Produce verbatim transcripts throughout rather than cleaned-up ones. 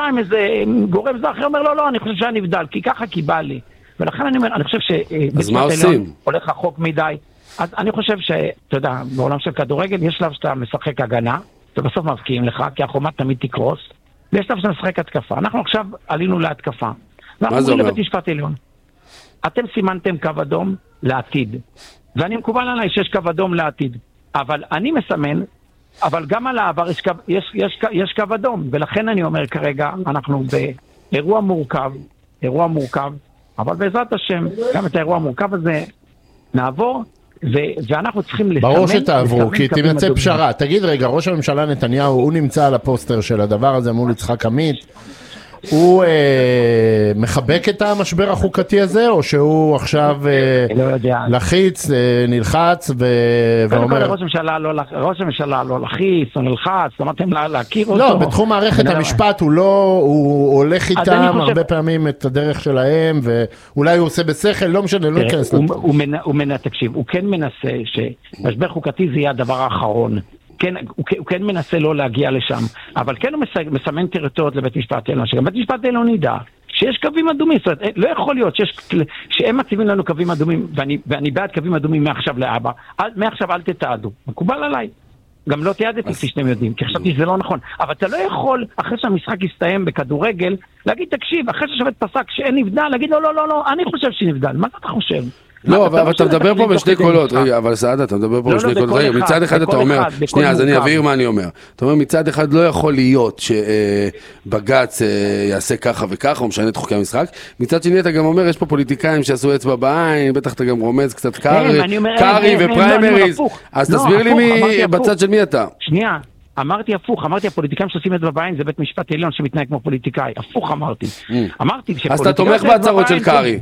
עם איזה גורם זה אחר, אומר, לא, לא, אני חושב שאני נבדל, כי ככה כי בא לי. ולכן אני אומר, אני חושב ש... אז מה עושים? הולך רחוק מדי. אז אני חושב שאתה יודע, בעולם של כדורגל יש שלב שאתה משחק הגנה, ובסוף מבקיעים לך, כי החומה תמיד תקרוס, ויש שלב שאתה משחק התקפה. אנחנו עכשיו עלינו להתקפה. מה זה אומר? לבית משפט עליון. אתם סימנתם קו אדום לעתיד. ואני מקובל עליי שיש קו אדום לעתיד. אבל אני מסמן, אבל גם על העבר יש קו, יש, יש, יש קו אדום. ולכן אני אומר כרגע, אנחנו באירוע מורכב, אירוע מורכב, אבל בעזרת השם, גם את האירוע המורכב הזה נעבור, ו- ואנחנו צריכים לסמן... ברור שתעברו, כי תמצא פשרה. תגיד רגע, ראש הממשלה נתניהו, הוא נמצא על הפוסטר של הדבר הזה מול יצחק עמית, הוא אה, מחבק את המשבר החוקתי הזה, או שהוא עכשיו אה, לא לחיץ, אה, נלחץ ו... ואומר... ראש הממשלה לא, ראש הממשלה לא לחיץ או נלחץ, זאת אומרת, להכיר אותו. לא, בתחום מערכת המשפט הוא לא, הוא הולך איתם הרבה פעמים את הדרך שלהם, ואולי הוא עושה בשכל, לא משנה, לא נכנס לזה. הוא מנסה, תקשיב, הוא כן מנסה שמשבר חוקתי זה יהיה הדבר האחרון. כן, הוא, הוא כן מנסה לא להגיע לשם, אבל כן הוא מסמן טריטוריות לבית משפט העליון, שגם בית משפט העליון ידע שיש קווים אדומים, זאת אומרת, לא יכול להיות שיש, שהם מציבים לנו קווים אדומים, ואני, ואני בעד קווים אדומים מעכשיו לאבא, מעכשיו אל תתעדו, מקובל עליי, גם לא תיעדתי כפי שאתם יודעים, כי חשבתי שזה לא נכון, אבל אתה לא יכול, אחרי שהמשחק יסתיים בכדורגל, להגיד, תקשיב, אחרי ששופט פסק שאין נבדל, להגיד, לא, לא, לא, לא, אני חושב שנבדל, מה אתה חושב? לא, אבל אתה מדבר פה בשני קולות, רגע, אבל סעדה, אתה מדבר פה בשני קולות, רגע, מצד אחד אתה אומר, שנייה, אז אני אבהיר מה אני אומר, אתה אומר, מצד אחד לא יכול להיות שבג"ץ יעשה ככה וככה, או משנה את חוקי המשחק, מצד שני אתה גם אומר, יש פה פוליטיקאים שעשו אצבע בעין, בטח אתה גם רומז קצת קרי ופריימריז, אז תסביר לי בצד של מי אתה. שנייה, אמרתי הפוך, אמרתי הפוליטיקאים שעושים אצבע בעין זה בית משפט עליון שמתנהג כמו פוליטיקאי, הפוך אמרתי. אז אתה תומך בהצהרות של קרי.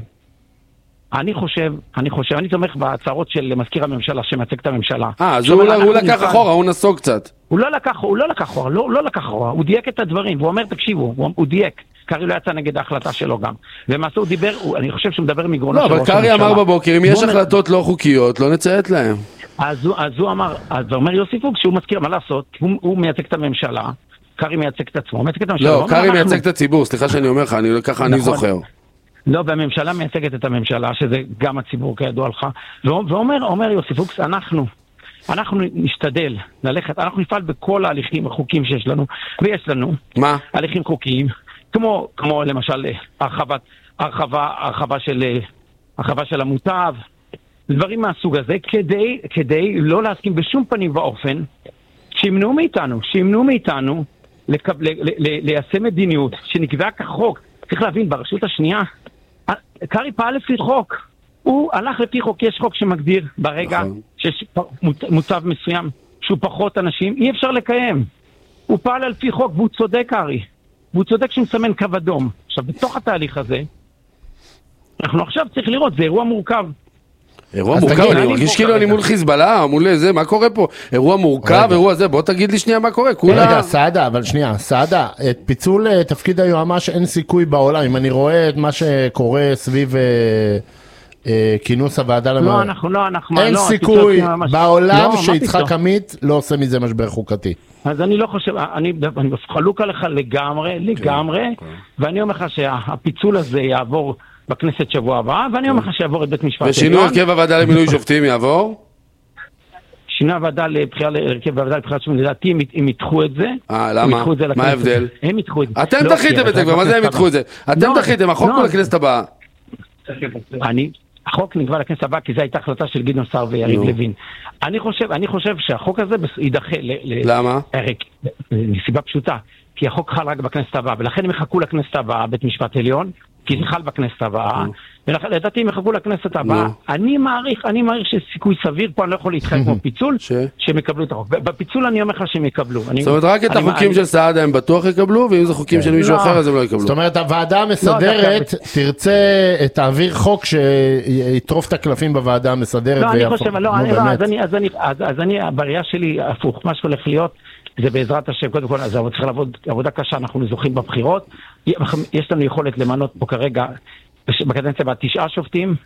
אני חושב, אני חושב, אני תומך בהצהרות של מזכיר הממשלה שמייצג את הממשלה. אה, אז הוא לקח אחורה, הוא נסוג קצת. הוא לא לקח, הוא לא לקח אחורה, לא, לא לקח אחורה, הוא דייק את הדברים, והוא אומר, תקשיבו, הוא דייק. קרי לא יצא נגד ההחלטה שלו גם. ומעשה הוא דיבר, אני חושב שהוא מדבר מגרונו של ראש הממשלה. לא, אבל קרי אמר בבוקר, אם יש החלטות לא חוקיות, לא נציית להם. אז הוא אמר, אז הוא אומר יוסי פוק, שהוא מזכיר, מה לעשות? הוא מייצג את הממשלה, קרי מייצג את עצמו, מייצג את הממשלה. לא, קרי מייצג את הציבור, סליחה שאני אומר לך, ככה אני זוכר. לא, והממשלה מייצגת את הממשלה, שזה גם הציבור כידוע לך, ואומר, אומר יוסי פוקס, אנחנו, אנחנו נשתדל ללכת, אנחנו נפעל בכל ההליכים החוקיים שיש לנו, ויש לנו, מה? הליכים חוקיים, כמו, כמו למשל, הרחבת, הרחבה, הרחבה של, הרחבה של המוטב, דברים מהסוג הזה, כדי, כדי לא להסכים בשום פנים ואופן, שימנעו מאיתנו, שימנעו מאיתנו, לקב, ל, ל, ל, ליישם מדיניות, שנקבעה כחוק, צריך להבין, ברשות השנייה, קרי פעל לפי חוק, הוא הלך לפי חוק, יש חוק שמגדיר ברגע שיש מוצב מסוים שהוא פחות אנשים, אי אפשר לקיים. הוא פעל על פי חוק והוא צודק קרי, והוא צודק שמסמן קו אדום. עכשיו בתוך התהליך הזה, אנחנו עכשיו צריך לראות, זה אירוע מורכב. אירוע מורכב, אני מרגיש כאילו אני מול חיזבאללה, מול זה, מה קורה פה? אירוע מורכב, אירוע זה, בוא תגיד לי שנייה מה קורה. רגע, סעדה, אבל שנייה, סעדה, את פיצול תפקיד היועמ"ש אין סיכוי בעולם, אם אני רואה את מה שקורה סביב כינוס הוועדה למעלה. לא, אנחנו לא, אנחנו... אין סיכוי בעולם שיצחק עמית לא עושה מזה משבר חוקתי. אז אני לא חושב, אני חלוק עליך לגמרי, לגמרי, ואני אומר לך שהפיצול הזה יעבור בכנסת שבוע הבאה, ואני אומר לך שיעבור את בית משפט. ושינוי הרכב הוועדה למינוי שופטים יעבור? שינוי הוועדה להרכב הוועדה לבחירת שופטים, לדעתי הם ידחו את זה. אה, למה? מה ההבדל? הם ידחו את זה. אתם דחיתם את זה כבר, מה זה הם ידחו את זה? אתם דחיתם, החוק הוא לכנסת הבאה. אני, החוק נקבע לכנסת הבאה, כי זו הייתה החלטה של גדעון סער ויריב לוין. אני חושב, אני חושב שהחוק הזה יידחה. למה? מסיבה פשוטה, כי החוק חל רק בכנסת הבאה, ולכן הם יחכו לכנסת הבאה, בית משפט עליון, כי זה חל בכנסת הבאה, ולדעתי הם יחכו לכנסת הבאה. אני מעריך, אני מעריך שסיכוי סביר, פה אני לא יכול להתחייב כמו פיצול, שהם יקבלו את החוק. בפיצול אני אומר לך שהם יקבלו. זאת אומרת, רק את החוקים של סעדה הם בטוח יקבלו, ואם זה חוקים של מישהו אחר אז הם לא יקבלו. זאת אומרת, הוועדה המסדרת תרצה, תעביר חוק שיטרוף את הקלפים בוועדה המסדרת. לא, אני חושב, לא, אז אני, בראייה שלי, הפוך, מה שהולך להיות, זה בעזרת השם, קודם כל, אז צריך לעבוד עבודה קשה, אנחנו זוכים בבחירות, יש לנו יכולת למנות פה כרגע, בקדנציה הבאה תשעה שופטים,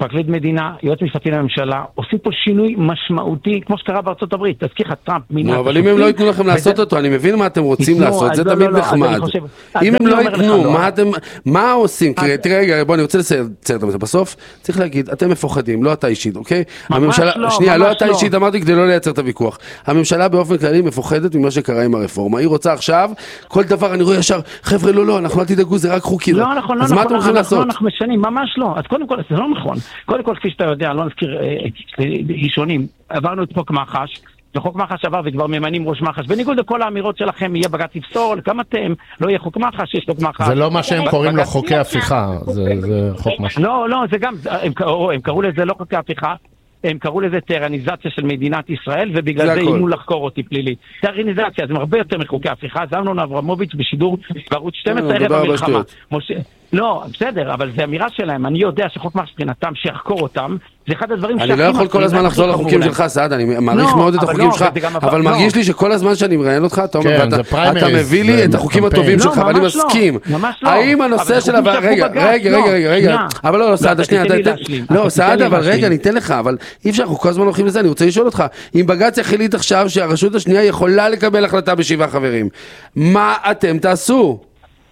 פרקליט מדינה, יועץ משפטי לממשלה, עושים פה שינוי משמעותי, כמו שקרה בארצות הברית, תזכיר לך טראמפ מינה. אבל אם הם לא ייתנו לכם לעשות אותו, אני מבין מה אתם רוצים לעשות, זה תמיד נחמד. אם הם לא ייתנו, מה עושים? תראה רגע, בוא אני רוצה לצייר את זה בסוף, צריך להגיד, אתם מפוחדים, לא אתה אישית, אוקיי? שנייה, לא אתה אישית, אמרתי כדי לא לייצר את הוויכוח. הממשלה באופן כללי מפוחדת ממה שקרה עם הרפורמה. היא רוצה עכשיו, כל דבר אני רואה ישר, חבר'ה, לא, לא, אנחנו לא תדאגו, זה רק חוקי. לא, נכון, לא, נכון, אנחנו משנים, ממש לא. אז קודם כל, זה לא נכון. קודם כל, כפי שאתה יודע, לא נזכיר ראשונים, עברנו את חוק מח"ש, וחוק מח"ש עבר וכבר ממנים ראש מח"ש. בניגוד לכל האמירות שלכם, יהיה בג"ץ יפסול, גם אתם, לא יהיה חוק מח"ש, יש חוק מח"ש. זה לא מה שהם קוראים לו חוקי הפיכה, זה חוק מח"ש. לא, לא, זה גם, הם קראו לזה לא חוקי הפיכה, הם קראו לזה טרניזציה של מדינת ישראל, ובגלל זה אימו לחקור אותי פלילי. טרניזציה, זה הרבה יותר מחוקי הפיכה, זה אמנון אברמוביץ' בשידור בערוץ שתים עשרה ערב המלחמה. לא, בסדר, אבל זה אמירה שלהם, אני יודע שחוק מח"ש מבחינתם, שיחקור אותם, זה אחד הדברים אני לא יכול כל הזמן לחזור לחוקים שלך, סעד, אני מעריך מאוד את החוקים שלך, אבל מרגיש לי שכל הזמן שאני מראיין אותך, אתה מביא לי את החוקים הטובים שלך, ואני מסכים. האם הנושא של... רגע, רגע, רגע, רגע, אבל לא, סעד, שנייה, לא, סעד, אבל רגע, ניתן לך, אבל אי אפשר, אנחנו כל הזמן הולכים לזה, אני רוצה לשאול אותך, אם בג"ץ יחליט עכשיו שהרשות השנייה יכולה לקבל החלטה בשבעה חברים, מה אתם תעשו?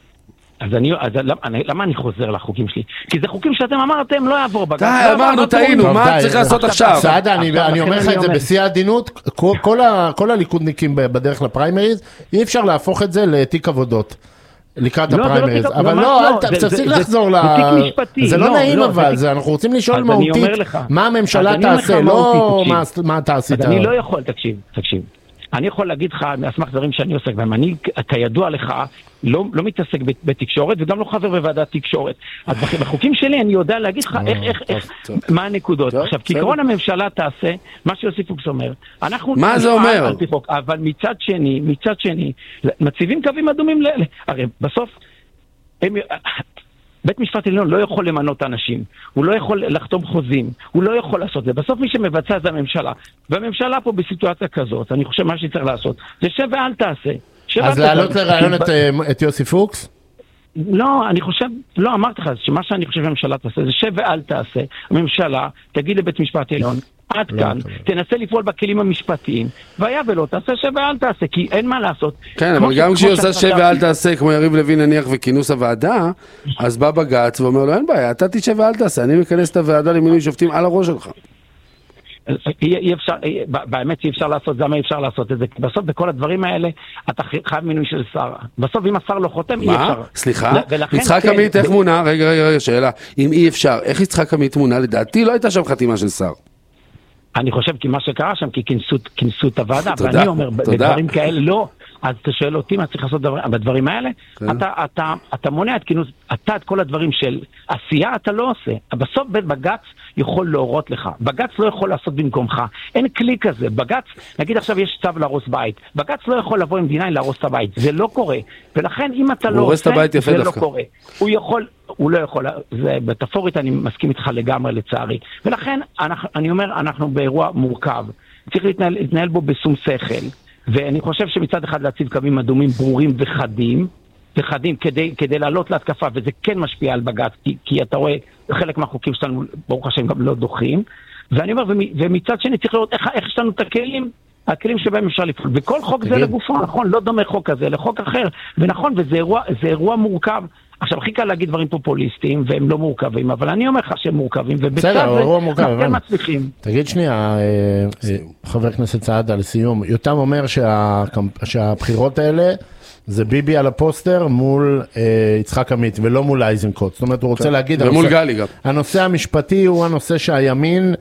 אז אני, אז למה אני חוזר לחוקים שלי? כי זה חוקים שאתם אמרתם, לא יעבור בג"ץ. די, אמרנו, טעינו, מה צריך לעשות עכשיו? סעדה, אני אומר לך את זה בשיא העדינות, כל הליכודניקים בדרך לפריימריז, אי אפשר להפוך את זה לתיק עבודות. לקראת הפריימריז, אבל לא, תפסיק לחזור ל... זה לא נעים אבל, אנחנו רוצים לשאול מהותית מה הממשלה תעשה, לא מה אתה עשית. אני לא יכול, תקשיב, תקשיב. אני יכול להגיד לך, מהסמך דברים שאני עוסק בהם, אני, כידוע לך, לא, לא מתעסק בתקשורת, וגם לא חבר בוועדת תקשורת. אז בחוקים שלי אני יודע להגיד לך איך, איך, איך, מה הנקודות. עכשיו, כעקרון הממשלה תעשה, מה שיוסי פוקס אומר, אנחנו... מה זה אומר? אבל מצד שני, מצד שני, מציבים קווים אדומים, הרי בסוף, הם... בית משפט עליון לא יכול למנות אנשים, הוא לא יכול לחתום חוזים, הוא לא יכול לעשות זה. בסוף מי שמבצע זה הממשלה. והממשלה פה בסיטואציה כזאת, אני חושב מה שצריך לעשות, זה שב ואל תעשה. אז להעלות לרעיון את יוסי פוקס? לא, אני חושב, לא אמרתי לך, שמה שאני חושב שהממשלה תעשה, זה שב ואל תעשה. הממשלה תגיד לבית משפט עליון, עד כאן, תנסה לפעול בכלים המשפטיים, והיה ולא, תעשה שב ואל תעשה, כי אין מה לעשות. כן, אבל גם כשהיא עושה שב ואל תעשה, כמו יריב לוין נניח וכינוס הוועדה, אז בא בג"ץ ואומר לו, אין בעיה, אתה תשב ואל תעשה, אני מכנס את הוועדה למינוי שופטים על הראש שלך. אי אפשר, באמת אי אפשר לעשות, זה מה אי אפשר לעשות את זה, בסוף בכל הדברים האלה, אתה חייב מינוי של שר. בסוף אם השר לא חותם, אי אפשר. מה? סליחה? יצחק עמית איך מונה? רגע, רגע, רגע, שאלה. אם אי אפשר, איך יצחק עמית מונה? לדעתי לא הייתה שם חתימה של שר. אני חושב כי מה שקרה שם, כי כינסו את הוועדה, ואני אומר, בדברים כאלה לא, אז אתה שואל אותי מה צריך לעשות בדברים האלה, אתה מונע את כינוס, אתה את כל הדברים של עשייה, אתה לא עושה. בסוף בג"ץ יכול להורות לך, בג"ץ לא יכול לעשות במקומך, אין כלי כזה, בג"ץ, נגיד עכשיו יש צו להרוס בית, בג"ץ לא יכול לבוא עם דיניין להרוס את הבית, זה לא קורה, ולכן אם אתה לא עושה, זה לא קורה. הוא יכול, הוא לא יכול, זה מטאפורית, אני מסכים איתך לגמרי לצערי, ולכן אני אומר, אנחנו באירוע מורכב, צריך להתנהל, להתנהל בו בשום שכל, ואני חושב שמצד אחד להציב קווים אדומים ברורים וחדים, וחדים כדי, כדי לעלות להתקפה, וזה כן משפיע על בג"ץ, כי, כי אתה רואה, חלק מהחוקים שלנו, ברוך השם, גם לא דוחים, ואני אומר, ומצד שני צריך לראות איך, איך יש לנו את הכלים, הכלים שבהם אפשר לפעול, וכל חוק זה לגופו, נכון, לא דומה חוק כזה, לחוק אחר, ונכון, וזה אירוע, זה אירוע מורכב, עכשיו, הכי קל להגיד דברים פופוליסטיים, והם לא מורכבים, אבל אני אומר לך שהם מורכבים, ובצד זה, הם מצליחים. תגיד שנייה, חבר הכנסת סעדה, לסיום, יותם אומר שהבחירות האלה, זה ביבי על הפוסטר מול יצחק עמית, ולא מול אייזנקוט. זאת אומרת, הוא רוצה להגיד, ומול גלי גם. הנושא המשפטי הוא הנושא שהימין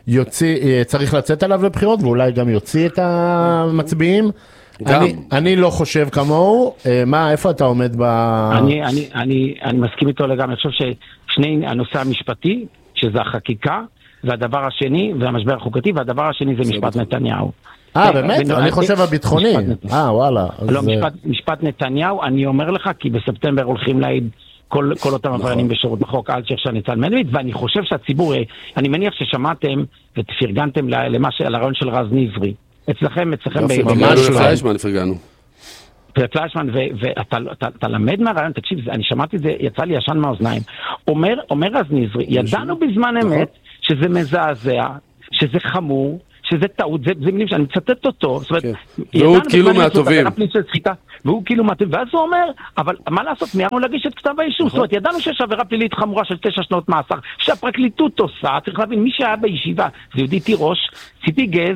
צריך לצאת עליו לבחירות, ואולי גם יוציא את המצביעים. אני, אני לא חושב כמוהו, מה, איפה אתה עומד ב... אני, אני, אני, אני מסכים איתו לגמרי, אני חושב ששני, הנושא המשפטי, שזה החקיקה, והדבר השני, והמשבר החוקתי, והדבר השני זה משפט נתניהו. אה, באמת? אני חושב הביטחוני. אה, וואלה. לא, משפט נתניהו, אני אומר לך, כי בספטמבר הולכים להעיד כל אותם עבריינים בשירות בחוק אלשיך של ניצן מנדלבליט, ואני חושב שהציבור, אני מניח ששמעתם ופרגנתם לרעיון של רז נזרי. אצלכם, אצלכם... ממש לא. פליישמן, ואתה למד מהרעיון, תקשיב, אני שמעתי את זה, יצא לי ישן מהאוזניים. אומר, אומר אז נזרי, ידענו בזמן אמת שזה מזעזע, שזה חמור, שזה טעות, זה, זה מילים שאני מצטט אותו, זאת אומרת, והוא כאילו מהטובים. והוא כאילו מהטובים, ואז הוא אומר, אבל מה לעשות, מיינו להגיש את כתב האישום, זאת אומרת, ידענו שיש עבירה פלילית חמורה של תשע שנות מאסר, שהפרקליטות עושה, צריך להבין, מי שהיה בישיבה, זה יהודי תירוש, ציפי גז,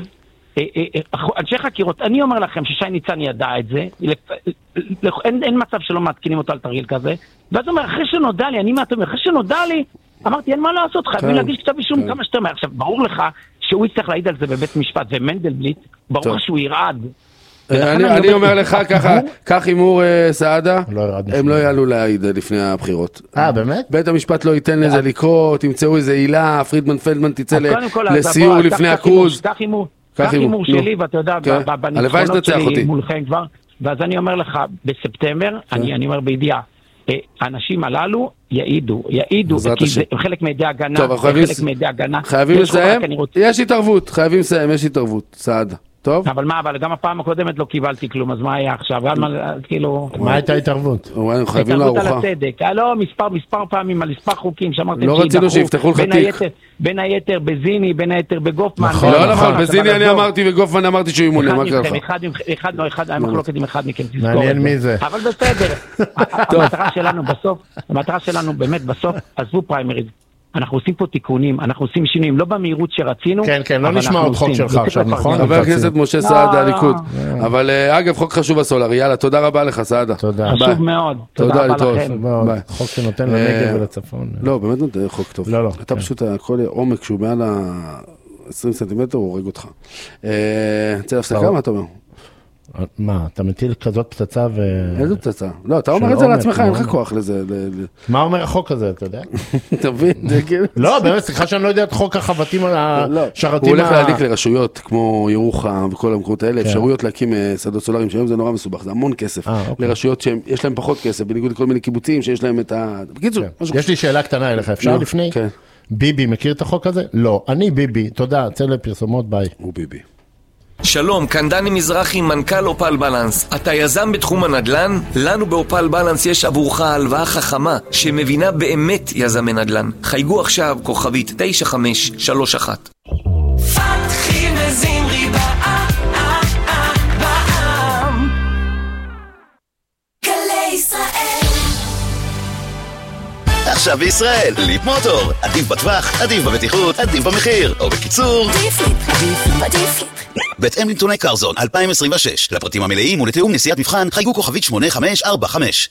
אנשי חקירות, אני אומר לכם ששי ניצן ידע את זה, אין, אין מצב שלא מתקינים אותו על תרגיל כזה, ואז הוא אומר, אחרי שנודע לי, אני מעטום, אחרי שנודע לי, אמרתי, אין מה לעשות, חייבים להגיש כתב אישום כמה שאתה אומר. עכשיו, ברור לך שהוא יצטרך להעיד על זה בבית משפט, ומנדלבליט, ברור שהוא ירעד. אני אומר לך, כך אימור סעדה, הם לא יעלו להעיד לפני הבחירות. אה, באמת? בית המשפט לא ייתן לזה לקרות, תמצאו איזה עילה, פרידמן פלדמן תצא לסיור לפני הקרוז. כך אימור שלי, ואתה יודע, בניצחונות שלי מולכם כבר, ואז אני אומר לך, בספטמבר, אני אומר בידיעה, האנשים הללו יעידו, יעידו, כי זה חלק מידי הגנה, חלק מידי הגנה. חייבים לסיים? יש התערבות, חייבים לסיים, יש התערבות, סעדה. טוב? אבל מה, אבל גם הפעם הקודמת לא קיבלתי כלום, אז מה היה עכשיו? כאילו... מה הייתה התערבות? חייבים לארוחה. התערבות על הצדק. לא, מספר, מספר פעמים, על מספר חוקים, שאמרתם לא רצינו שיפתחו לך תיק. בין היתר בזיני, בין היתר בגופמן. לא נכון, בזיני אני אמרתי וגופמן אמרתי שהוא ימונה, מה קרה לך? אחד, לא אחד, היה מחלוקת עם אחד מכם, תזכור. מעניין מי זה. אבל בסדר. המטרה שלנו בסוף, המטרה שלנו באמת בסוף, עזבו פריימריז. אנחנו עושים פה תיקונים, אנחנו עושים שינויים, לא במהירות שרצינו. כן, כן, לא נשמע עוד חוק שלך עכשיו, נכון? חבר הכנסת משה סעדה, הליכוד. אבל אגב, חוק חשוב הסולר, יאללה, תודה רבה לך, סעדה. תודה. חשוב מאוד. תודה לכם. חוק שנותן לנגב ולצפון. לא, באמת נותן חוק טוב. לא, לא. אתה פשוט, כל עומק שהוא מעל ה-עשרים סנטימטר, הוא הורג אותך. צא להפסקה, מה אתה אומר? מה, אתה מטיל כזאת פצצה ו... איזה פצצה? לא, אתה אומר את זה לעצמך, אין לך כוח לזה. מה אומר החוק הזה, אתה יודע? אתה מבין? לא, באמת, סליחה שאני לא יודע את חוק החבטים השרתים. הוא הולך להעניק לרשויות כמו ירוחם וכל המקומות האלה, אפשרויות להקים שדות סולאריים, שהיום זה נורא מסובך, זה המון כסף. לרשויות שיש להם פחות כסף, בניגוד לכל מיני קיבוצים שיש להם את ה... בקיצור, יש לי שאלה קטנה אליך, אפשר לפני? ביבי, מכיר את החוק הזה? לא, אני ביבי, תודה, צא לפרסומות, ביי. הוא ביבי. שלום, כאן דני מזרחי, מנכ"ל אופל בלנס. אתה יזם בתחום הנדל"ן? לנו באופל בלנס יש עבורך הלוואה חכמה שמבינה באמת יזמי נדל"ן. חייגו עכשיו כוכבית תשע חמש שלוש אחת. פתחי וזמרי בעם גלי ישראל. עכשיו בישראל, ליפ מוטור. עדיף בטווח, עדיף בבטיחות, עדיף במחיר. או בקיצור, עדיף ליפ, עדיף עדיף ליפ. בהתאם לנתוני קרזון אלפיים עשרים ושש, לפרטים המלאים ולתיאום נסיעת מבחן, חייגו כוכבית שמונה חמש ארבע חמש.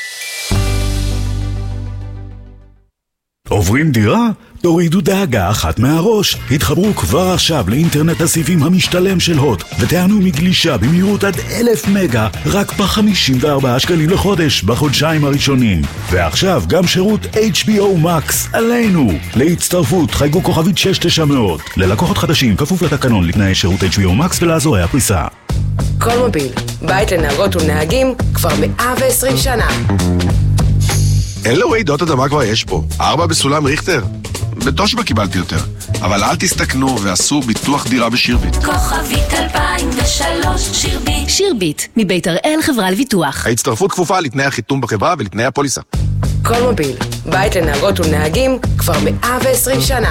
עוברים דירה? תורידו דאגה אחת מהראש. התחברו כבר עכשיו לאינטרנט הסיבים המשתלם של הוט ותענו מגלישה במהירות עד אלף מגה רק ב-חמישים וארבעה שקלים לחודש בחודשיים הראשונים. ועכשיו גם שירות אייץ' בי או Max עלינו. להצטרפות חייגו כוכבית שש תשע מאות. ללקוחות חדשים כפוף לתקנון לתנאי שירות אייץ' בי או Max ולאזורי הפריסה. כל מוביל, בית לנהגות ונהגים כבר מאה ועשרים שנה. אין לו רעידות אדמה כבר יש פה. ארבע בסולם ריכטר. בתושבע קיבלתי יותר. אבל אל תסתכנו ועשו ביטוח דירה בשירביט. כוכבית אלפיים ושלוש שירביט. שירביט, מבית הראל חברה לביטוח. ההצטרפות כפופה לתנאי החיתום בחברה ולתנאי הפוליסה. כל מוביל, בית לנהגות ונהגים כבר מאה ועשרים שנה.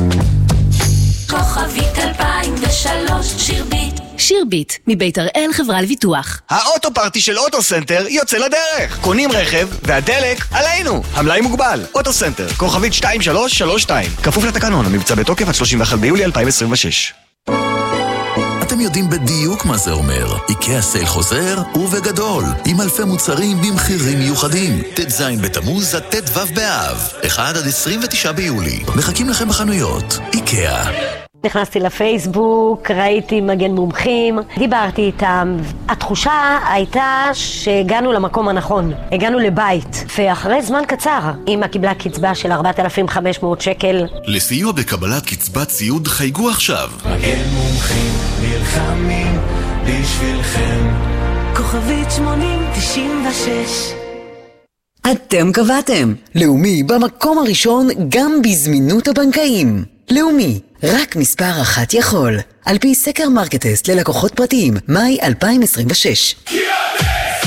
כוכבית אלפיים ושלוש שירביט. שירביט, מבית הראל חברה לביטוח. האוטו פארטי של אוטו סנטר יוצא לדרך. קונים רכב והדלק עלינו. המלאי מוגבל. אוטו סנטר, כוכבית שתיים שלוש שלוש שתיים. כפוף לתקנון, המבצע בתוקף עד שלושים ואחד ביולי אלפיים עשרים ושש. אתם יודעים בדיוק מה זה אומר. איקאה סייל חוזר ובגדול, עם אלפי מוצרים במחירים מיוחדים. ט"ז בתמוז עד ט"ו באב, אחד עד עשרים ותשעה ביולי. מחכים לכם בחנויות. איקאה. נכנסתי לפייסבוק, ראיתי מגן מומחים, דיברתי איתם. התחושה הייתה שהגענו למקום הנכון, הגענו לבית, ואחרי זמן קצר אמא קיבלה קצבה של ארבעת אלפים וחמש מאות שקל. לסיוע בקבלת קצבת ציוד חייגו עכשיו. מגן מומחים נלחמים בשבילכם. כוכבית שמונים תשעים ושש. אתם קבעתם. לאומי במקום הראשון גם בזמינות הבנקאים. לאומי, רק מספר אחת יכול. על פי סקר מרקטסט ללקוחות פרטיים, מאי אלפיים עשרים ושש.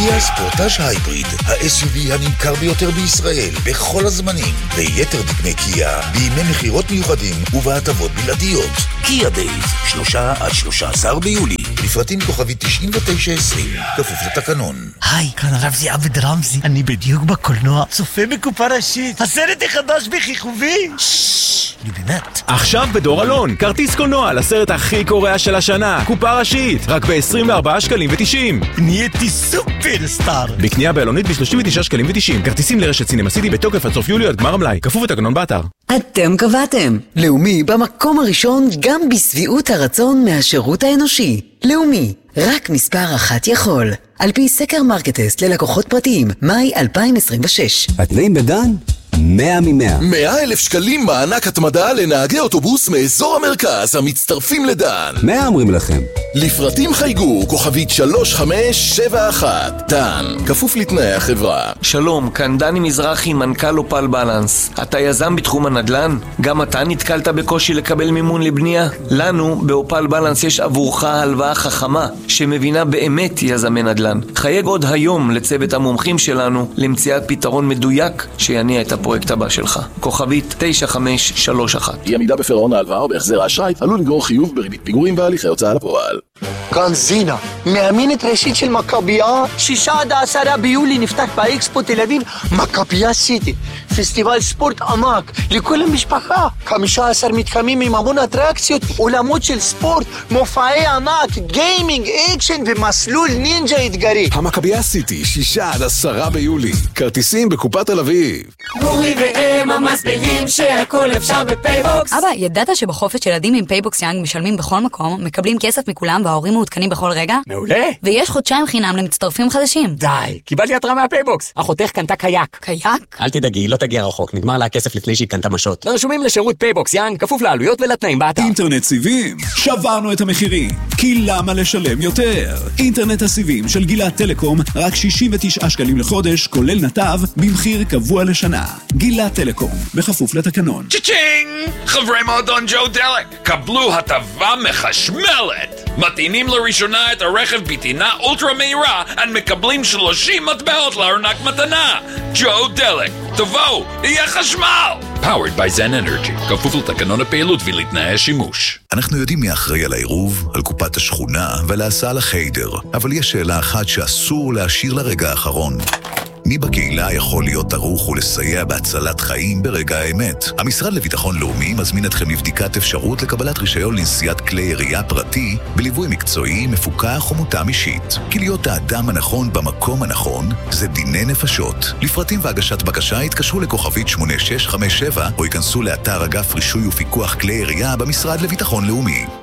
קיה ספורטאז' הייבריד, ה-אס יו וי הנמכר ביותר בישראל בכל הזמנים, ויתר דגמי קיה בימי מחירות מיוחדים ובהטבות בלעדיות. קיה דייז, שלושה עד שלושה עשר ביולי, לפרטים כוכבי תשעים ותשע עשרים, כפוף לתקנון. היי, כאן הרב עבד רמזי, אני בדיוק בקולנוע, צופה בקופה ראשית, הסרט החדש בכיכובי. ששש, אני באמת. עכשיו בדור אלון, כרטיס קולנוע לסרט הכי קורע של השנה, קופה ראשית, רק ב-עשרים וארבעה שקלים ותשעים. נהייתי סופרסטאר. בקנייה באלונית ב-שלושים ותשעה שקלים ותשעים. כרטיסים לרשת סינמה סיטי בתוקף עד סוף יולי עד גמר המלאי. כפוף לתקנון באתר. אתם קבעתם. לאומי במקום הראשון גם בסביעות הרצון מהשירות האנושי. לאומי, רק מספר אחת יכול. על פי סקר מרקטסט ללקוחות פרטיים, מאי אלפיים עשרים ושש. התנאים בדן? מאה ממאה. מאה אלף שקלים מענק התמדה לנהגי אוטובוס מאזור המרכז המצטרפים לדן. מאה אומרים לכם. לפרטים חייגו, כוכבית שלוש חמש שבע אחת. דן, כפוף לתנאי החברה. שלום, כאן דני מזרחי, מנכ"ל אופל בלנס. אתה יזם בתחום הנדל"ן? גם אתה נתקלת בקושי לקבל מימון לבנייה? לנו, באופל בלנס, יש עבורך הלוואה חכמה, שמבינה באמת יזמי נדל"ן. חייג עוד היום לצוות המומחים שלנו, למציאת פתרון מדויק שיניע את הפרויקט הבא שלך. כוכבית תשע חמש שלוש אחת. אי עמידה בפירעון ההלוואה או בהחזר האשראי עלול לגרור חיוב בריבית פיגורים והליכי הוצאה לפועל. כאן זינה, מאמנת ראשית של מכבייה, שישה עד עשרה ביולי נפתח באקספו תל אביב מכבייה סיטי, פסטיבל ספורט ענק לכל המשפחה, חמישה עשר מתחמים עם המון אטרקציות, עולמות של ספורט, מופעי ענק, גיימינג, אקשן ומסלול נינג'ה אתגרי. המכבייה סיטי, שישה עד עשרה ביולי, כרטיסים בקופת תל אביב. גורי והם המסבירים שהכל אפשר בפייבוקס. אבא, ידעת שבחופש ילדים עם פייבוקס יאנג משלמים בכל מקום, מקבלים כסף מכולם וההורים מעודכנים בכל רגע? מעולה. ויש חודשיים חינם למצטרפים חדשים. די, קיבלתי התראה מהפייבוקס. אחותך קנתה קייק. קייק? אל תדאגי, לא תגיע רחוק, נגמר לה הכסף לפני שהיא קנתה משות. רשומים לשירות פייבוקס יאנג, כפוף לעלויות ולתנאים באתר. אינטרנט סיבים, שברנו את המחירים. כי למה לשלם יותר? אינטרנט הסיבים של גילת טלקום, רק שישים ותשעה שקלים לחודש, כולל נתב, במחיר קבוע לשנה. גילת טלקום, בכפוף לתקנון. צ'צ'ינג! חברי מועדון ג'ו דלק, קבלו הטבה מחשמלת. מטעינים לראשונה את הרכב בטעינה אולטרה מהירה, and מקבלים שלושים מטבעות לארנק מתנה. ג'ו דלק, תבואו, יהיה חשמל! Powered by Zen Energy, כפוף לתקנון הפעילות ולתנאי השימוש. אנחנו יודעים מי אחראי על העירוב, על קופת השכונה ועל ההסעה לחיידר, אבל יש שאלה אחת שאסור להשאיר לרגע האחרון. מי בקהילה יכול להיות ערוך ולסייע בהצלת חיים ברגע האמת? המשרד לביטחון לאומי מזמין אתכם לבדיקת אפשרות לקבלת רישיון לנסיעת כלי ירייה פרטי בליווי מקצועי, מפוקח ומותאם אישית. כי להיות האדם הנכון במקום הנכון זה דיני נפשות. לפרטים והגשת בקשה התקשרו לכוכבית שמונה שש חמש שבע או ייכנסו לאתר אגף רישוי ופיקוח כלי ירייה במשרד לביטחון לאומי.